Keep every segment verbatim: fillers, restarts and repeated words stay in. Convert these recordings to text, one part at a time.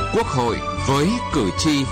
Quốc hội với cử tri.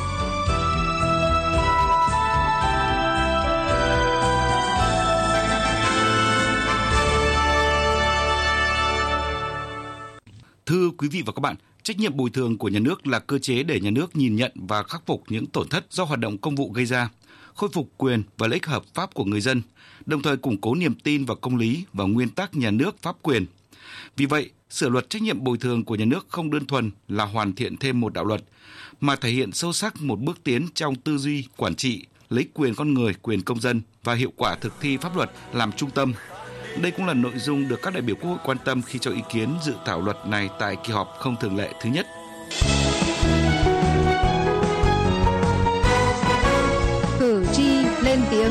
Thưa quý vị và các bạn, trách nhiệm bồi thường của nhà nước là cơ chế để nhà nước nhìn nhận và khắc phục những tổn thất do hoạt động công vụ gây ra, khôi phục quyền và lợi ích hợp pháp của người dân, đồng thời củng cố niềm tin vào công lý và nguyên tắc nhà nước pháp quyền. Vì vậy, sửa luật trách nhiệm bồi thường của nhà nước không đơn thuần là hoàn thiện thêm một đạo luật, mà thể hiện sâu sắc một bước tiến trong tư duy quản trị, lấy quyền con người, quyền công dân và hiệu quả thực thi pháp luật làm trung tâm. Đây cũng là nội dung được các đại biểu Quốc hội quan tâm khi cho ý kiến dự thảo luật này tại kỳ họp không thường lệ thứ nhất. Cử tri lên tiếng.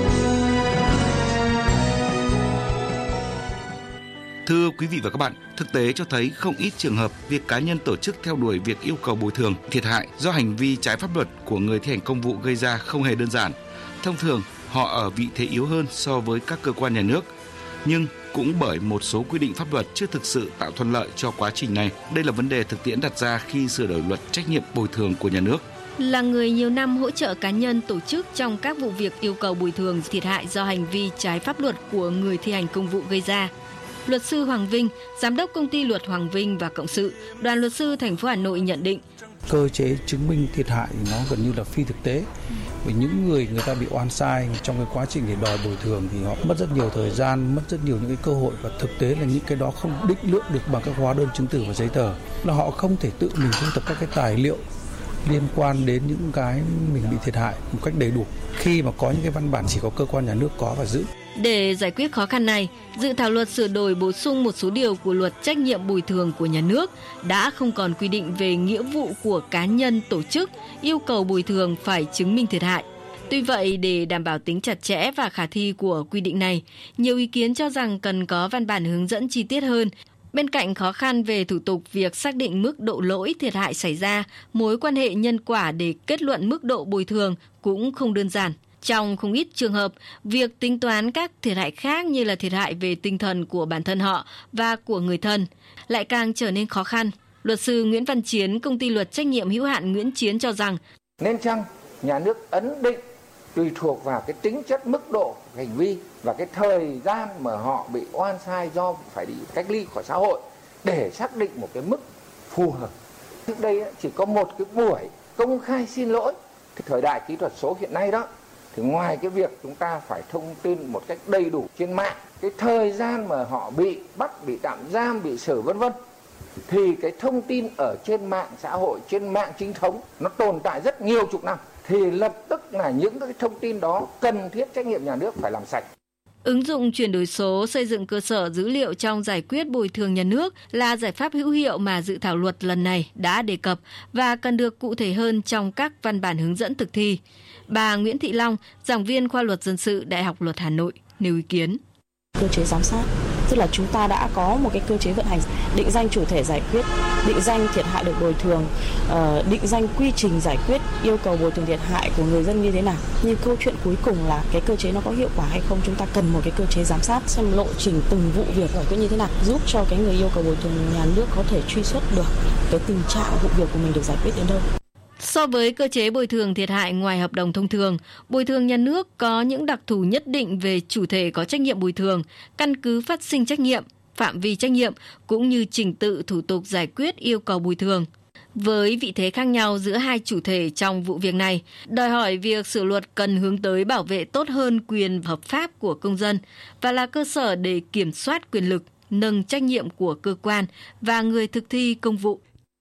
Thưa quý vị và các bạn, thực tế cho thấy không ít trường hợp việc cá nhân tổ chức theo đuổi việc yêu cầu bồi thường thiệt hại do hành vi trái pháp luật của người thi hành công vụ gây ra không hề đơn giản. Thông thường, họ ở vị thế yếu hơn so với các cơ quan nhà nước. Nhưng cũng bởi một số quy định pháp luật chưa thực sự tạo thuận lợi cho quá trình này, đây là vấn đề thực tiễn đặt ra khi sửa đổi luật trách nhiệm bồi thường của nhà nước. Là người nhiều năm hỗ trợ cá nhân tổ chức trong các vụ việc yêu cầu bồi thường thiệt hại do hành vi trái pháp luật của người thi hành công vụ gây ra, luật sư Hoàng Vinh, giám đốc công ty luật Hoàng Vinh và Cộng sự, đoàn luật sư thành phố Hà Nội nhận định cơ chế chứng minh thiệt hại nó gần như là phi thực tế. Vì những người người ta bị oan sai trong cái quá trình để đòi bồi thường thì họ mất rất nhiều thời gian, mất rất nhiều những cái cơ hội, và thực tế là những cái đó không định lượng được bằng các hóa đơn chứng từ và giấy tờ. Là họ không thể tự mình thu thập các cái tài liệu liên quan đến những cái mình bị thiệt hại một cách đầy đủ khi mà có những cái văn bản chỉ có cơ quan nhà nước có và giữ. Để giải quyết khó khăn này, dự thảo luật sửa đổi bổ sung một số điều của luật trách nhiệm bồi thường của nhà nước đã không còn quy định về nghĩa vụ của cá nhân tổ chức yêu cầu bồi thường phải chứng minh thiệt hại. Tuy vậy, để đảm bảo tính chặt chẽ và khả thi của quy định này, nhiều ý kiến cho rằng cần có văn bản hướng dẫn chi tiết hơn. Bên cạnh khó khăn về thủ tục việc xác định mức độ lỗi thiệt hại xảy ra, mối quan hệ nhân quả để kết luận mức độ bồi thường cũng không đơn giản. Trong không ít trường hợp, việc tính toán các thiệt hại khác như là thiệt hại về tinh thần của bản thân họ và của người thân lại càng trở nên khó khăn. Luật sư Nguyễn Văn Chiến, công ty luật trách nhiệm hữu hạn Nguyễn Chiến cho rằng nên chăng nhà nước ấn định tùy thuộc vào cái tính chất mức độ hành vi và cái thời gian mà họ bị oan sai do phải bị cách ly khỏi xã hội để xác định một cái mức phù hợp. Trước đây chỉ có một cái buổi công khai xin lỗi. Cái thời đại kỹ thuật số hiện nay đó, thì ngoài cái việc chúng ta phải thông tin một cách đầy đủ trên mạng, cái thời gian mà họ bị bắt, bị tạm giam, bị xử vân vân, thì cái thông tin ở trên mạng xã hội, trên mạng chính thống nó tồn tại rất nhiều chục năm, thì lập tức là những cái thông tin đó cần thiết trách nhiệm nhà nước phải làm sạch. Ứng dụng chuyển đổi số, xây dựng cơ sở dữ liệu trong giải quyết bồi thường nhà nước là giải pháp hữu hiệu mà dự thảo luật lần này đã đề cập và cần được cụ thể hơn trong các văn bản hướng dẫn thực thi. Bà Nguyễn Thị Long, giảng viên khoa luật dân sự Đại học Luật Hà Nội, nêu ý kiến. Cơ chế giám sát, tức là chúng ta đã có một cái cơ chế vận hành, định danh chủ thể giải quyết, định danh thiệt hại được bồi thường, định danh quy trình giải quyết yêu cầu bồi thường thiệt hại của người dân như thế nào. Nhưng câu chuyện cuối cùng là cái cơ chế nó có hiệu quả hay không, chúng ta cần một cái cơ chế giám sát xem lộ trình từng vụ việc giải quyết như thế nào, giúp cho cái người yêu cầu bồi thường nhà nước có thể truy xuất được cái tình trạng vụ việc của mình được giải quyết đến đâu. So với cơ chế bồi thường thiệt hại ngoài hợp đồng thông thường, bồi thường nhà nước có những đặc thù nhất định về chủ thể có trách nhiệm bồi thường, căn cứ phát sinh trách nhiệm, phạm vi trách nhiệm cũng như trình tự thủ tục giải quyết yêu cầu bồi thường. Với vị thế khác nhau giữa hai chủ thể trong vụ việc này, đòi hỏi việc sửa luật cần hướng tới bảo vệ tốt hơn quyền hợp pháp của công dân và là cơ sở để kiểm soát quyền lực, nâng trách nhiệm của cơ quan và người thực thi công vụ.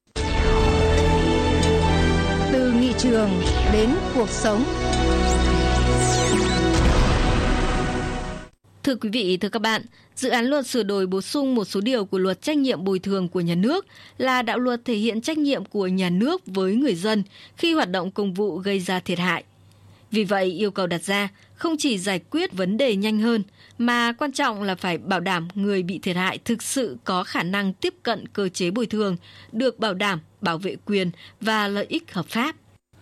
Từ nghị trường đến cuộc sống. Thưa quý vị, thưa các bạn, dự án luật sửa đổi bổ sung một số điều của luật trách nhiệm bồi thường của nhà nước là đạo luật thể hiện trách nhiệm của nhà nước với người dân khi hoạt động công vụ gây ra thiệt hại. Vì vậy, yêu cầu đặt ra không chỉ giải quyết vấn đề nhanh hơn, mà quan trọng là phải bảo đảm người bị thiệt hại thực sự có khả năng tiếp cận cơ chế bồi thường, được bảo đảm bảo vệ quyền và lợi ích hợp pháp.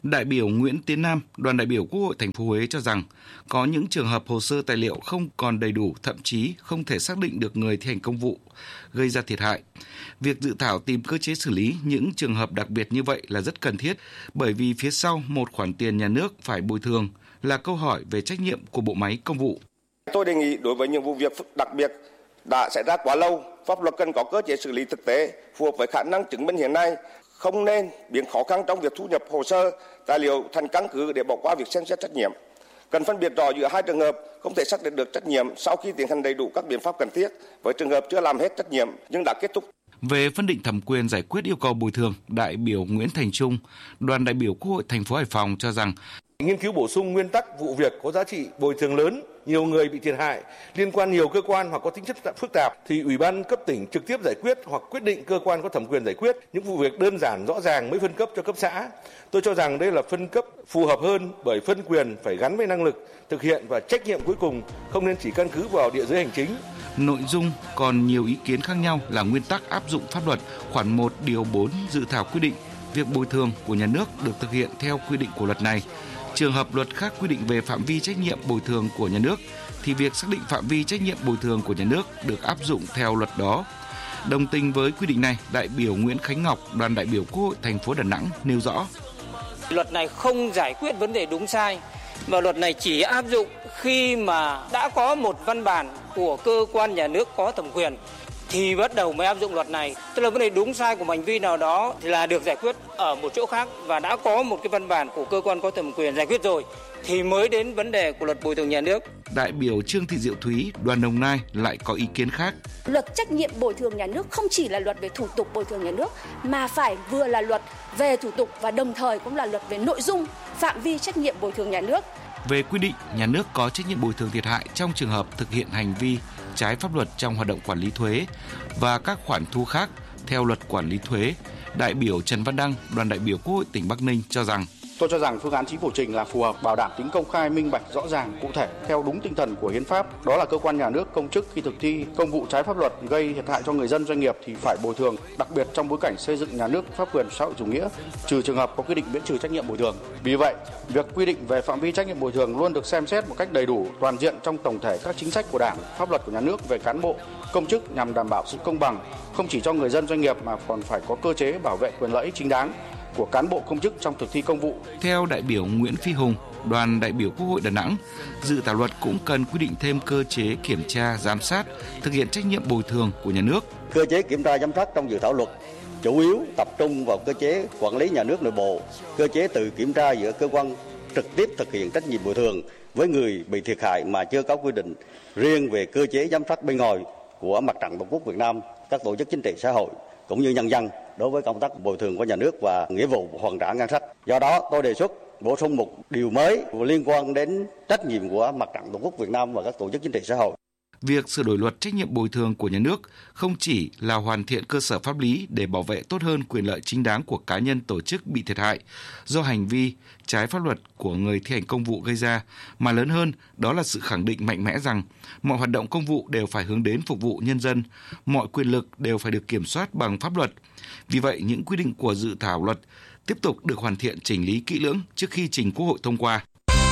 Đại biểu Nguyễn Tiến Nam, đoàn đại biểu Quốc hội thành phố Huế cho rằng có những trường hợp hồ sơ tài liệu không còn đầy đủ, thậm chí không thể xác định được người thi hành công vụ gây ra thiệt hại. Việc dự thảo tìm cơ chế xử lý những trường hợp đặc biệt như vậy là rất cần thiết, bởi vì phía sau một khoản tiền nhà nước phải bồi thường là câu hỏi về trách nhiệm của bộ máy công vụ. Tôi đề nghị đối với những vụ việc đặc biệt đã xảy ra quá lâu, pháp luật cần có cơ chế xử lý thực tế phù hợp với khả năng chứng minh hiện nay, không nên biến khó khăn trong việc thu nhập hồ sơ, tài liệu thành căn cứ để bỏ qua việc xem xét trách nhiệm. Cần phân biệt rõ giữa hai trường hợp không thể xác định được trách nhiệm sau khi tiến hành đầy đủ các biện pháp cần thiết với trường hợp chưa làm hết trách nhiệm nhưng đã kết thúc. Về phân định thẩm quyền giải quyết yêu cầu bồi thường, đại biểu Nguyễn Thành Trung, đoàn đại biểu Quốc hội thành phố Hải Phòng cho rằng nghiên cứu bổ sung nguyên tắc vụ việc có giá trị bồi thường lớn, nhiều người bị thiệt hại, liên quan nhiều cơ quan hoặc có tính chất phức tạp thì Ủy ban cấp tỉnh trực tiếp giải quyết hoặc quyết định cơ quan có thẩm quyền giải quyết. Những vụ việc đơn giản rõ ràng mới phân cấp cho cấp xã. Tôi cho rằng đây là phân cấp phù hợp hơn bởi phân quyền phải gắn với năng lực thực hiện và trách nhiệm cuối cùng, không nên chỉ căn cứ vào địa giới hành chính. Nội dung còn nhiều ý kiến khác nhau là nguyên tắc áp dụng pháp luật. Khoản một điều bốn dự thảo quy định việc bồi thường của nhà nước được thực hiện theo quy định của luật này. Trường hợp luật khác quy định về phạm vi trách nhiệm bồi thường của nhà nước thì việc xác định phạm vi trách nhiệm bồi thường của nhà nước được áp dụng theo luật đó. Đồng tình với quy định này, đại biểu Nguyễn Khánh Ngọc, đoàn đại biểu Quốc hội thành phố Đà Nẵng nêu rõ: Luật này không giải quyết vấn đề đúng sai, mà luật này chỉ áp dụng khi mà đã có một văn bản của cơ quan nhà nước có thẩm quyền thì bắt đầu mới áp dụng luật này. Tức là vấn đề đúng sai của hành vi nào đó thì là được giải quyết ở một chỗ khác và đã có một cái văn bản của cơ quan có thẩm quyền giải quyết rồi thì mới đến vấn đề của luật bồi thường nhà nước. Đại biểu Trương Thị Diệu Thúy, đoàn Đồng Nai lại có ý kiến khác. Luật trách nhiệm bồi thường nhà nước không chỉ là luật về thủ tục bồi thường nhà nước mà phải vừa là luật về thủ tục và đồng thời cũng là luật về nội dung, phạm vi trách nhiệm bồi thường nhà nước. Về quy định, nhà nước có trách nhiệm bồi thường thiệt hại trong trường hợp thực hiện hành vi trái pháp luật trong hoạt động quản lý thuế và các khoản thu khác theo luật quản lý thuế. Đại biểu Trần Văn Đăng, đoàn đại biểu Quốc hội tỉnh Bắc Ninh cho rằng Tôi cho rằng phương án chính phủ trình là phù hợp, bảo đảm tính công khai, minh bạch, rõ ràng, cụ thể theo đúng tinh thần của hiến pháp. Đó là cơ quan nhà nước, công chức khi thực thi công vụ trái pháp luật gây thiệt hại cho người dân, doanh nghiệp thì phải bồi thường, đặc biệt trong bối cảnh xây dựng nhà nước pháp quyền xã hội chủ nghĩa, trừ trường hợp có quy định miễn trừ trách nhiệm bồi thường. Vì vậy, việc quy định về phạm vi trách nhiệm bồi thường luôn được xem xét một cách đầy đủ, toàn diện trong tổng thể các chính sách của Đảng, pháp luật của nhà nước về cán bộ, công chức nhằm đảm bảo sự công bằng, không chỉ cho người dân, doanh nghiệp mà còn phải có cơ chế bảo vệ quyền lợi ích chính đáng của cán bộ công chức trong thực thi công vụ. Theo đại biểu Nguyễn Phi Hùng, đoàn đại biểu Quốc hội Đà Nẵng, dự thảo luật cũng cần quy định thêm cơ chế kiểm tra, giám sát, thực hiện trách nhiệm bồi thường của nhà nước. Cơ chế kiểm tra giám sát trong dự thảo luật chủ yếu tập trung vào cơ chế quản lý nhà nước nội bộ, cơ chế tự kiểm tra giữa cơ quan trực tiếp thực hiện trách nhiệm bồi thường với người bị thiệt hại mà chưa có quy định riêng về cơ chế giám sát bên ngoài của Mặt trận Tổ quốc Việt Nam, các tổ chức chính trị xã hội cũng như nhân dân đối với công tác bồi thường của nhà nước và nghĩa vụ hoàn trả ngân sách. Do đó, tôi đề xuất bổ sung một điều mới liên quan đến trách nhiệm của Mặt trận Tổ quốc Việt Nam và các tổ chức chính trị xã hội. Việc sửa đổi luật trách nhiệm bồi thường của nhà nước không chỉ là hoàn thiện cơ sở pháp lý để bảo vệ tốt hơn quyền lợi chính đáng của cá nhân, tổ chức bị thiệt hại do hành vi trái pháp luật của người thi hành công vụ gây ra, mà lớn hơn đó là sự khẳng định mạnh mẽ rằng mọi hoạt động công vụ đều phải hướng đến phục vụ nhân dân, mọi quyền lực đều phải được kiểm soát bằng pháp luật. Vì vậy, những quy định của dự thảo luật tiếp tục được hoàn thiện chỉnh lý kỹ lưỡng trước khi trình Quốc hội thông qua.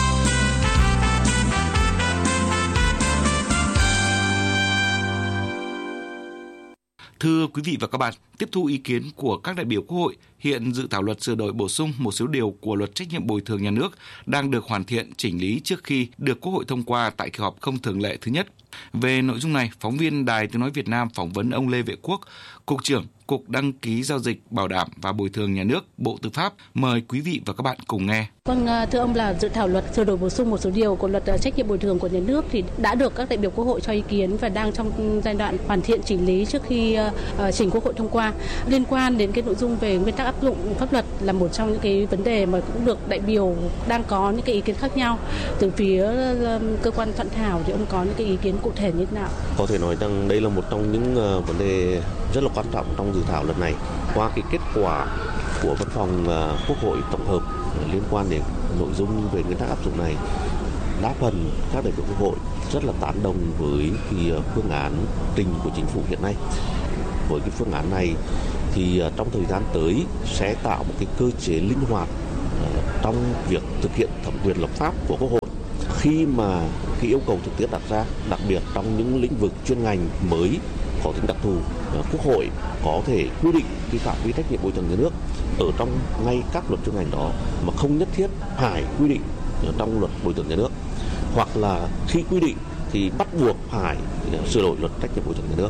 Thưa quý vị và các bạn, tiếp thu ý kiến của các đại biểu Quốc hội, hiện dự thảo luật sửa đổi bổ sung một số điều của luật trách nhiệm bồi thường nhà nước đang được hoàn thiện chỉnh lý trước khi được Quốc hội thông qua tại kỳ họp không thường lệ thứ nhất. Về nội dung này, phóng viên Đài Tiếng nói Việt Nam phỏng vấn ông Lê Vệ Quốc, Cục trưởng Cục Đăng ký Giao dịch Bảo đảm và Bồi thường Nhà nước, Bộ Tư pháp. Mời quý vị và các bạn cùng nghe. Vâng, thưa ông, là dự thảo luật sửa đổi bổ sung một số điều của luật trách nhiệm bồi thường của nhà nước thì đã được các đại biểu Quốc hội cho ý kiến và đang trong giai đoạn hoàn thiện chỉnh lý trước khi uh, trình Quốc hội thông qua. Liên quan đến cái nội dung về nguyên tắc áp dụng pháp luật là một trong những cái vấn đề mà cũng được đại biểu đang có những cái ý kiến khác nhau. Từ phía uh, cơ quan soạn thảo thì ông có những cái ý kiến cụ thể như thế nào? Có thể nói rằng đây là một trong những uh, vấn đề rất là quan trọng trong dự thảo luật này. Qua cái kết quả của văn phòng uh, Quốc hội tổng hợp uh, liên quan đến nội dung về nguyên tắc áp dụng này, đa phần các đại biểu Quốc hội rất là tán đồng với cái uh, phương án trình của chính phủ hiện nay. Với cái phương án này thì uh, trong thời gian tới sẽ tạo một cái cơ chế linh hoạt uh, trong việc thực hiện thẩm quyền lập pháp của Quốc hội. Khi mà cái yêu cầu thực tiễn đặt ra, đặc biệt trong những lĩnh vực chuyên ngành mới có tính đặc thù, Quốc hội có thể quy định cái phạm vi trách nhiệm bồi thường nhà nước ở trong ngay các luật chuyên ngành đó mà không nhất thiết phải quy định trong luật bồi thường nhà nước, hoặc là khi quy định thì bắt buộc phải sửa đổi luật trách nhiệm bồi thường nhà nước.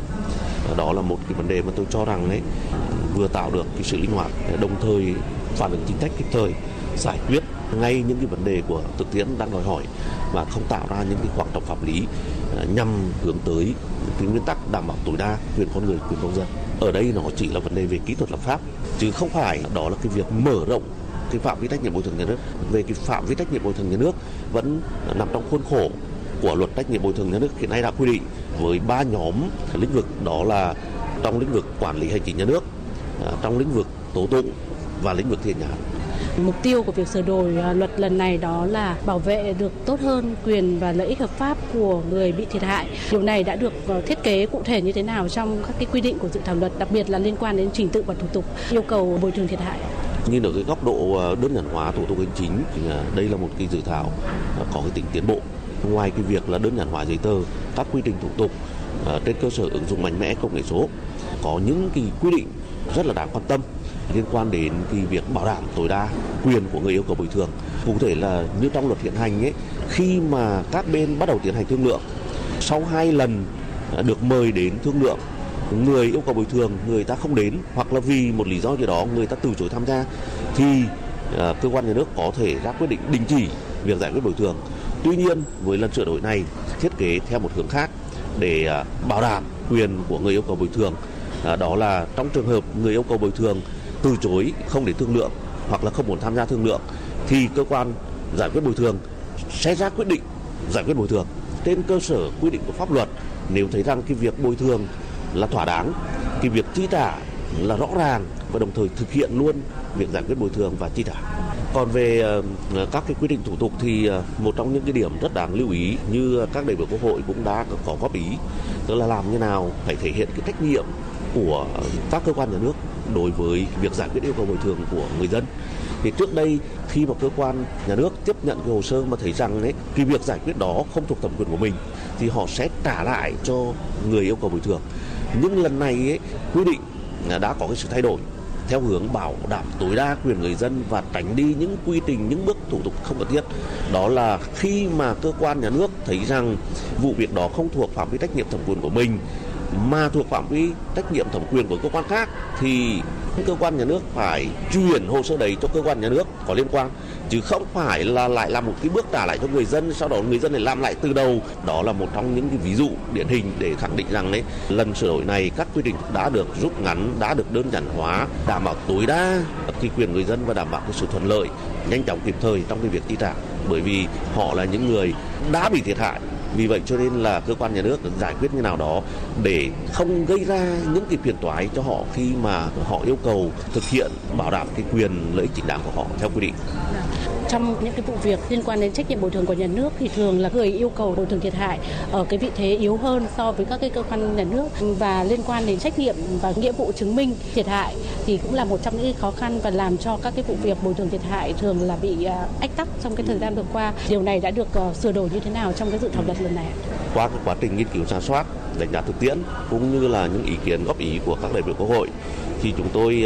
Đó là một cái vấn đề mà tôi cho rằng ấy vừa tạo được cái sự linh hoạt, đồng thời phản ứng chính sách kịp thời, giải quyết ngay những cái vấn đề của thực tiễn đang đòi hỏi và không tạo ra những cái khoảng trống pháp lý nhằm hướng tới cái nguyên tắc đảm bảo tối đa quyền con người, quyền công dân. Ở đây nó chỉ là vấn đề về kỹ thuật lập pháp, chứ không phải đó là cái việc mở rộng cái phạm vi trách nhiệm bồi thường nhà nước. Về cái phạm vi trách nhiệm bồi thường nhà nước vẫn nằm trong khuôn khổ của luật trách nhiệm bồi thường nhà nước hiện nay đã quy định với ba nhóm lĩnh vực, đó là trong lĩnh vực quản lý hành chính nhà nước, trong lĩnh vực tố tụng và lĩnh vực thi hành án. Mục tiêu của việc sửa đổi luật lần này đó là bảo vệ được tốt hơn quyền và lợi ích hợp pháp của người bị thiệt hại. Điều này đã được thiết kế cụ thể như thế nào trong các cái quy định của dự thảo luật, đặc biệt là liên quan đến trình tự và thủ tục yêu cầu bồi thường thiệt hại? Nhìn ở cái góc độ đơn giản hóa thủ tục hành chính thì đây là một cái dự thảo có cái tính tiến bộ. Ngoài cái việc là đơn giản hóa giấy tờ, các quy trình thủ tục trên cơ sở ứng dụng mạnh mẽ công nghệ số, có những cái quy định rất là đáng quan tâm liên quan đến cái việc bảo đảm tối đa quyền của người yêu cầu bồi thường. Cụ thể là như trong luật hiện hành ấy, khi mà các bên bắt đầu tiến hành thương lượng, sau hai lần được mời đến thương lượng, người yêu cầu bồi thường người ta không đến, hoặc là vì một lý do gì đó người ta từ chối tham gia, thì uh, cơ quan nhà nước có thể ra quyết định đình chỉ việc giải quyết bồi thường. Tuy nhiên với lần sửa đổi này thiết kế theo một hướng khác để uh, bảo đảm quyền của người yêu cầu bồi thường, uh, đó là trong trường hợp người yêu cầu bồi thường từ chối không để thương lượng hoặc là không muốn tham gia thương lượng, thì cơ quan giải quyết bồi thường sẽ ra quyết định giải quyết bồi thường trên cơ sở quy định của pháp luật. Nếu thấy rằng cái việc bồi thường là thỏa đáng, cái việc chi trả là rõ ràng và đồng thời thực hiện luôn việc giải quyết bồi thường và chi trả. Còn về uh, các cái quy định thủ tục thì uh, một trong những cái điểm rất đáng lưu ý như các đại biểu Quốc hội cũng đã có góp ý, tức là làm như nào phải thể hiện cái trách nhiệm của các cơ quan nhà nước đối với việc giải quyết yêu cầu bồi thường của người dân. Thì trước đây khi mà cơ quan nhà nước tiếp nhận cái hồ sơ mà thấy rằng ấy, cái việc giải quyết đó không thuộc thẩm quyền của mình thì họ sẽ trả lại cho người yêu cầu bồi thường. Nhưng lần này ấy, quy định đã có cái sự thay đổi theo hướng bảo đảm tối đa quyền người dân và tránh đi những quy trình, những bước thủ tục không cần thiết. Đó là khi mà cơ quan nhà nước thấy rằng vụ việc đó không thuộc phạm vi trách nhiệm thẩm quyền của mình mà thuộc phạm vi trách nhiệm thẩm quyền của cơ quan khác, thì cơ quan nhà nước phải chuyển hồ sơ đấy cho cơ quan nhà nước có liên quan, chứ không phải là lại làm một cái bước trả lại cho người dân, sau đó người dân lại làm lại từ đầu. Đó là một trong những cái ví dụ điển hình để khẳng định rằng đấy, lần sửa đổi này các quy định đã được rút ngắn, đã được đơn giản hóa, đảm bảo tối đa cái quyền người dân và đảm bảo cái sự thuận lợi, nhanh chóng kịp thời trong cái việc chi trả, bởi vì họ là những người đã bị thiệt hại. Vì vậy cho nên là cơ quan nhà nước giải quyết như nào đó để không gây ra những cái phiền toái cho họ khi mà họ yêu cầu thực hiện bảo đảm cái quyền lợi ích chính đáng của họ theo quy định. Trong những cái vụ việc liên quan đến trách nhiệm bồi thường của nhà nước thì thường là người yêu cầu bồi thường thiệt hại ở cái vị thế yếu hơn so với các cái cơ quan nhà nước, và liên quan đến trách nhiệm và nghĩa vụ chứng minh thiệt hại thì cũng là một trong những khó khăn và làm cho các cái vụ việc bồi thường thiệt hại thường là bị ách tắc trong cái thời gian vừa qua. Điều này đã được sửa đổi như thế nào trong cái dự thảo luật lần này? Qua cái quá trình nghiên cứu rà soát, đánh giá thực tiễn cũng như là những ý kiến góp ý của các đại biểu Quốc hội thì chúng tôi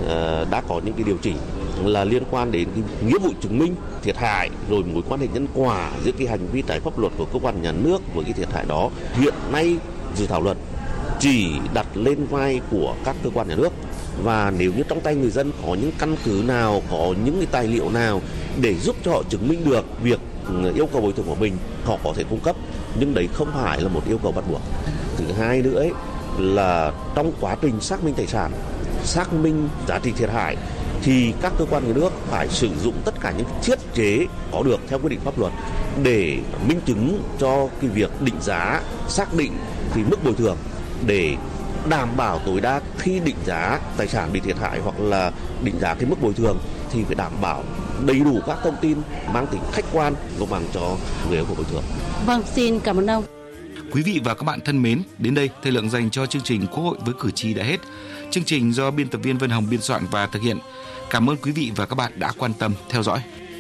đã có những cái điều chỉnh là liên quan đến cái nghĩa vụ chứng minh thiệt hại, rồi mối quan hệ nhân quả giữa cái hành vi trái pháp luật của cơ quan nhà nước với cái thiệt hại đó. Hiện nay dự thảo luật chỉ đặt lên vai của các cơ quan nhà nước, và nếu như trong tay người dân có những căn cứ nào, có những cái tài liệu nào để giúp cho họ chứng minh được việc yêu cầu bồi thường của mình, họ có thể cung cấp, nhưng đấy không phải là một yêu cầu bắt buộc. Thứ hai nữa ấy, là trong quá trình xác minh tài sản, xác minh giá trị thiệt hại thì các cơ quan nhà nước phải sử dụng tất cả những thiết chế có được theo quy định pháp luật để minh chứng cho cái việc định giá, xác định thì mức bồi thường, để đảm bảo tối đa khi định giá tài sản bị thiệt hại hoặc là định giá cái mức bồi thường thì phải đảm bảo đầy đủ các thông tin mang tính khách quan công bằng cho người yêu cầu bồi thường. Vâng, xin cảm ơn ông. Quý vị và các bạn thân mến, đến đây thời lượng dành cho chương trình Quốc hội với cử tri đã hết. Chương trình do biên tập viên Vân Hồng biên soạn và thực hiện. Cảm ơn quý vị và các bạn đã quan tâm theo dõi.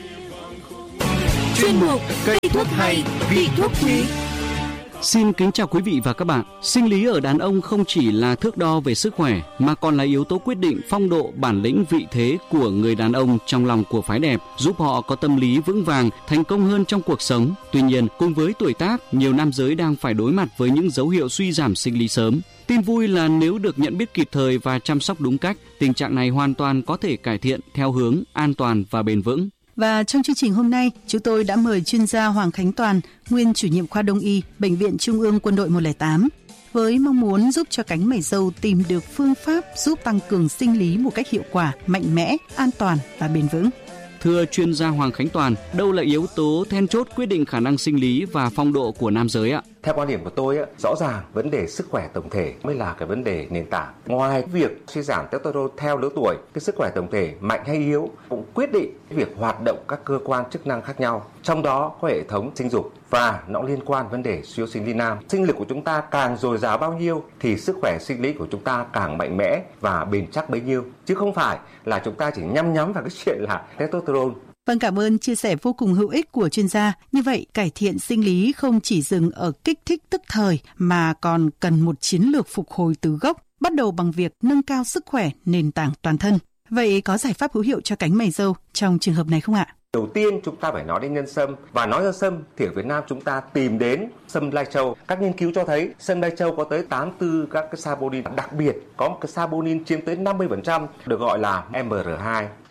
chuyên mục cây thuốc hay, vị thuốc quý. Xin kính chào quý vị và các bạn. Sinh lý ở đàn ông không chỉ là thước đo về sức khỏe mà còn là yếu tố quyết định phong độ, bản lĩnh, vị thế của người đàn ông trong lòng của phái đẹp, giúp họ có tâm lý vững vàng, thành công hơn trong cuộc sống. Tuy nhiên, cùng với tuổi tác, nhiều nam giới đang phải đối mặt với những dấu hiệu suy giảm sinh lý sớm. Tin vui là nếu được nhận biết kịp thời và chăm sóc đúng cách, tình trạng này hoàn toàn có thể cải thiện theo hướng an toàn và bền vững. Và trong chương trình hôm nay, chúng tôi đã mời chuyên gia Hoàng Khánh Toàn, nguyên chủ nhiệm khoa Đông y, Bệnh viện Trung ương Quân đội một không tám, với mong muốn giúp cho cánh mày râu tìm được phương pháp giúp tăng cường sinh lý một cách hiệu quả, mạnh mẽ, an toàn và bền vững. Thưa chuyên gia Hoàng Khánh Toàn, đâu là yếu tố then chốt quyết định khả năng sinh lý và phong độ của nam giới ạ? Theo quan điểm của tôi, rõ ràng vấn đề sức khỏe tổng thể mới là cái vấn đề nền tảng. Ngoài việc suy giảm testosterone theo lứa tuổi, cái sức khỏe tổng thể mạnh hay yếu cũng quyết định việc hoạt động các cơ quan chức năng khác nhau. Trong đó có hệ thống sinh dục và nó liên quan vấn đề suy yếu sinh lý nam. Sinh lực của chúng ta càng dồi dào bao nhiêu thì sức khỏe sinh lý của chúng ta càng mạnh mẽ và bền chắc bấy nhiêu. Chứ không phải là chúng ta chỉ nhắm nhắm vào cái chuyện là testosterone. Vâng, cảm ơn chia sẻ vô cùng hữu ích của chuyên gia. Như vậy, cải thiện sinh lý không chỉ dừng ở kích thích tức thời mà còn cần một chiến lược phục hồi từ gốc, bắt đầu bằng việc nâng cao sức khỏe nền tảng toàn thân. Vậy có giải pháp hữu hiệu cho cánh mày râu trong trường hợp này không ạ? Đầu tiên chúng ta phải nói đến nhân sâm, và nói đến sâm thì ở Việt Nam chúng ta tìm đến sâm lai châu. Các nghiên cứu cho thấy sâm lai châu có tới tám mươi tư các cái saponin, đặc biệt có một cái saponin chiếm tới năm mươi phần trăm được gọi là em rờ hai.